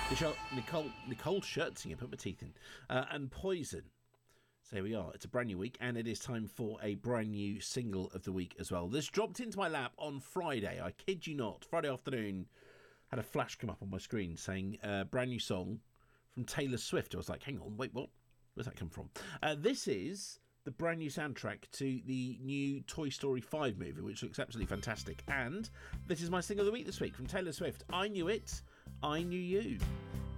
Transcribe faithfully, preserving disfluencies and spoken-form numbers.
Nicole, Nicole, Nicole Scherzinger, put my teeth in, uh, and Poison. So here we are. It's a brand new week, and it is time for a brand new single of the week as well. This dropped into my lap on Friday. I kid you not. Friday afternoon, had a flash come up on my screen saying uh, brand new song from Taylor Swift. I was like, hang on, wait, what? Where's that come from? Uh, this is the brand new soundtrack to the new Toy Story five movie, which looks absolutely fantastic. And this is my single of the week this week from Taylor Swift. I Knew It, I Knew You.